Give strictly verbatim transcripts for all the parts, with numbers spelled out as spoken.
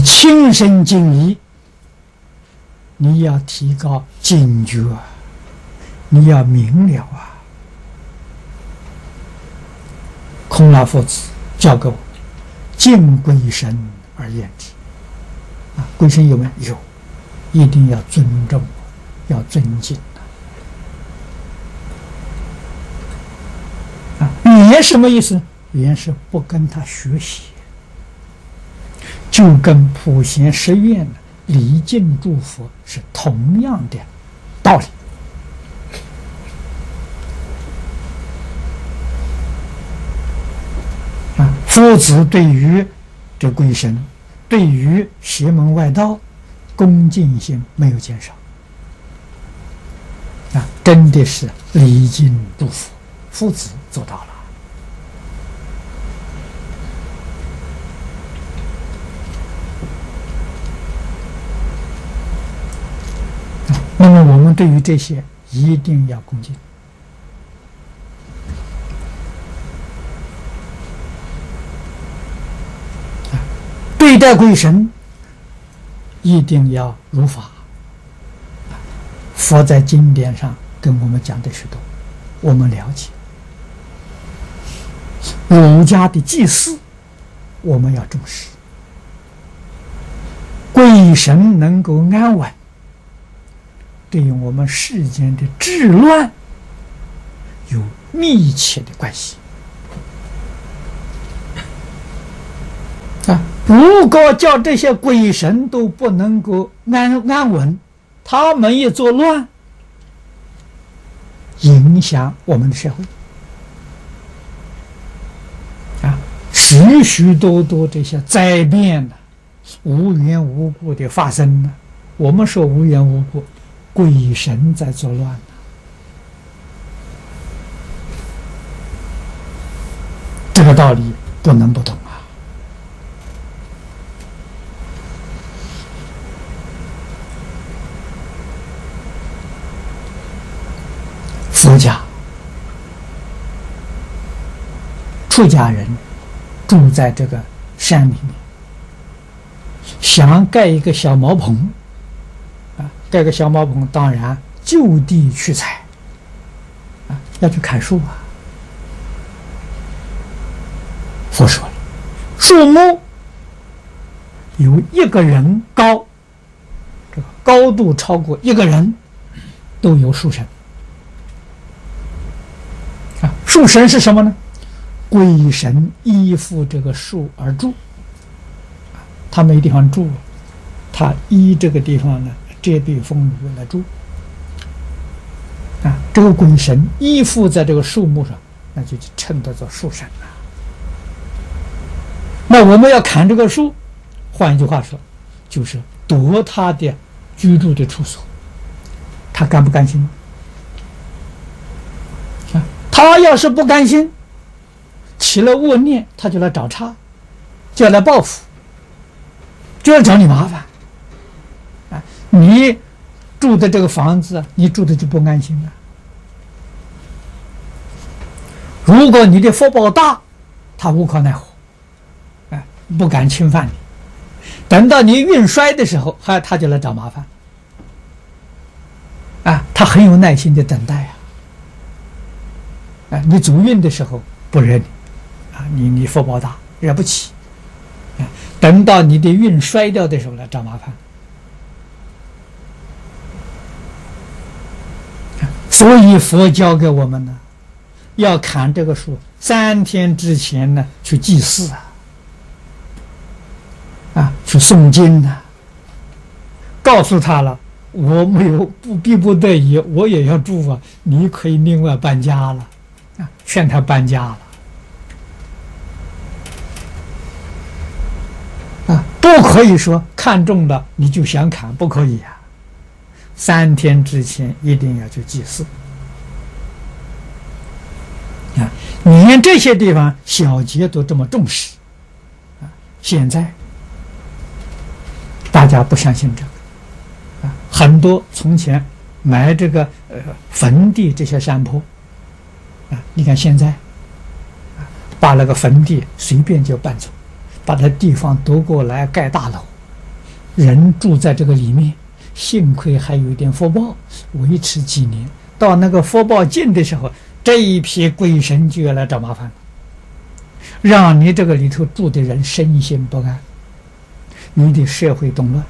亲身经历，你要提高警觉，你要明了啊。孔老夫子教给我，敬鬼神而厌之。啊，鬼神有没有？有，一定要尊重，要尊敬啊。啊，语言什么意思？语言是不跟他学习，就跟普贤十愿礼敬诸佛是同样的道理。啊，夫子对于这鬼神，对于邪门外道，恭敬心没有减少。啊，真的是礼敬诸佛，夫子做到了。那么我们对于这些一定要恭敬啊，对待鬼神一定要如法。佛在经典上跟我们讲的许多，我们了解。儒家的祭祀我们要重视，鬼神能够安稳，对于我们世间的治乱有密切的关系啊！如果叫这些鬼神都不能够安安稳，他们一作乱，影响我们的社会啊！许许多多这些灾变呢，无缘无故的发生呢，我们说无缘无故，鬼神在作乱呢。这个道理不能不懂啊。佛家出家人住在这个山里面，想盖一个小茅棚啊，盖个小茅棚，当然就地取材啊，要去砍树啊。佛说了，树木有一个人高，这个高度超过一个人，都有树神啊。树神是什么呢？鬼神依附这个树而住，他没地方住，他依这个地方呢遮蔽风雨来住啊。这个鬼神依附在这个树木上，那就称得做树神了。那我们要砍这个树，换一句话说，就是夺他的居住的处所，他甘不甘心？啊，他要是不甘心，起了恶念，他就来找茬，就要来报复，就要找你麻烦。啊，你住的这个房子，你住的就不安心了。如果你的福报大，他无可奈何，哎，不敢侵犯你。等到你运衰的时候，还他就来找麻烦。啊，他很有耐心的等待呀。啊，你走运的时候不惹你，啊，你你福报大，惹不起。啊，等到你的运衰掉的时候来找麻烦。所以佛教给我们呢，要砍这个树，三天之前呢去祭祀啊，啊，去诵经啊，告诉他了，我没有不逼不得已，我也要住啊，你可以另外搬家了，啊，劝他搬家了，啊，不可以说看中了你就想砍，不可以啊，三天之前一定要去祭祀。啊，连这些地方小节都这么重视，啊，现在大家不相信这个，啊，很多从前埋这个呃坟地这些山坡，啊，你看现在，啊，把那个坟地随便就搬走，把那地方夺过来盖大楼， 人住在这个里面，幸亏还有一点福报，维持几年。到那个福报尽的时候，这一批鬼神就要来找麻烦了，让你这个里头住的人身心不安，你的社会动乱。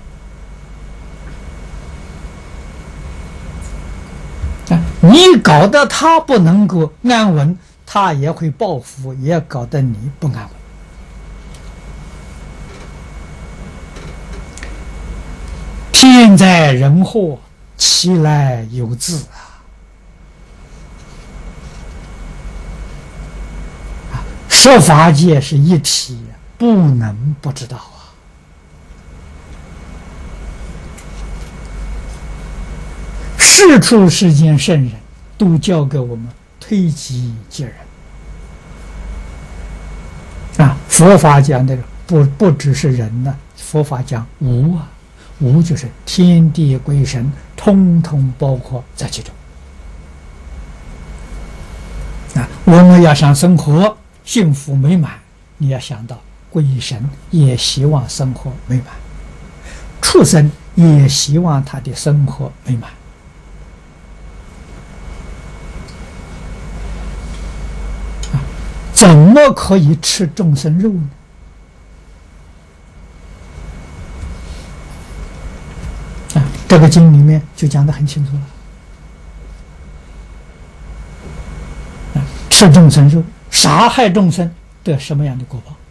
啊，你搞得他不能够安稳，他也会报复，也搞得你不安稳。天灾人祸，其来有自啊！十法界是一体，不能不知道啊。世出世间圣人都教给我们推己及人啊！佛法讲的不不只是人呢、啊，佛法讲无啊。无就是天地鬼神，通通包括在其中啊！我们要想生活幸福美满，你要想到鬼神也希望生活美满，畜生也希望他的生活美满啊！怎么可以吃众生肉呢？这个经里面就讲得很清楚了，吃众生肉，杀害众生得什么样的果报？